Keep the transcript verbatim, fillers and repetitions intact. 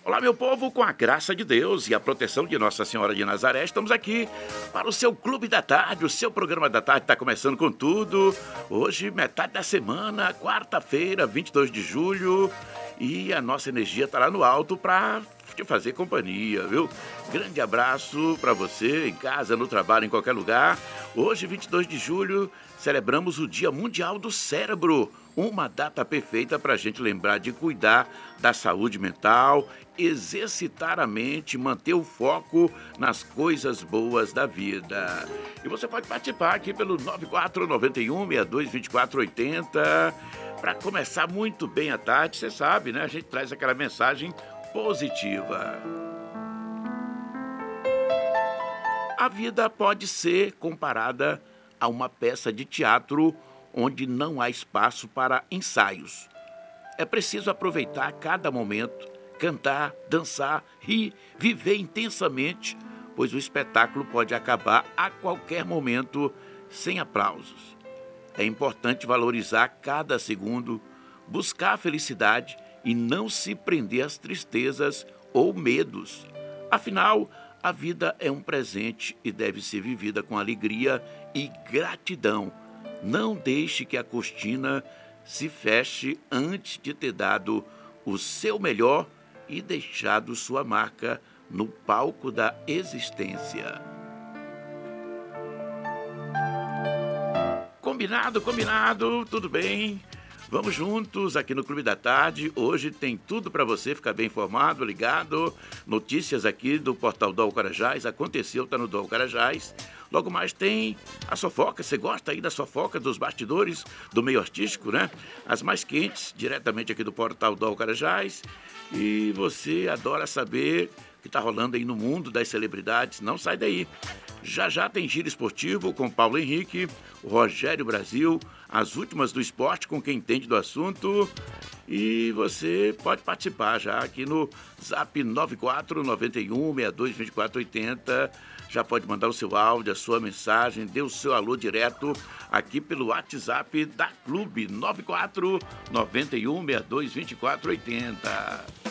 Olá, meu povo, com a graça de Deus e a proteção de Nossa Senhora de Nazaré, estamos aqui para o seu Clube da Tarde. O seu programa da tarde está começando com tudo. Hoje, metade da semana, quarta-feira, vinte e dois de julho, e a nossa energia está lá no alto para te fazer companhia, viu? Grande abraço para você, em casa, no trabalho, em qualquer lugar. Hoje, vinte e dois de julho, celebramos o Dia Mundial do Cérebro. Uma data perfeita para a gente lembrar de cuidar da saúde mental, exercitar a mente, manter o foco nas coisas boas da vida. E você pode participar aqui pelo nove quatro nove um, seis dois dois quatro oito zero. Para começar muito bem a tarde, você sabe, né? A gente traz aquela mensagem positiva. A vida pode ser comparada a uma peça de teatro onde não há espaço para ensaios. É preciso aproveitar cada momento, cantar, dançar, rir, viver intensamente, pois o espetáculo pode acabar a qualquer momento sem aplausos. É importante valorizar cada segundo, buscar a felicidade e não se prender às tristezas ou medos. Afinal, a vida é um presente e deve ser vivida com alegria e gratidão. Não deixe que a cortina se feche antes de ter dado o seu melhor e deixado sua marca no palco da existência. Combinado, combinado, tudo bem? Vamos juntos aqui no Clube da Tarde. Hoje tem tudo para você ficar bem informado, ligado. Notícias aqui do portal do Carajás. Aconteceu, tá no do Carajás. Logo mais tem a fofoca. Você gosta aí da fofoca, dos bastidores do meio artístico, né? As mais quentes, diretamente aqui do portal do Carajás. E você adora saber o que está rolando aí no mundo das celebridades. Não sai daí. Já já tem giro esportivo com Paulo Henrique, o Rogério Brasil, as últimas do esporte com quem entende do assunto. E você pode participar já aqui no Zap nove quatro nove um, seis dois dois quatro oito zero. Já pode mandar o seu áudio, a sua mensagem, dê o seu alô direto aqui pelo WhatsApp da Clube nove quatro nove um, seis dois dois quatro oito zero.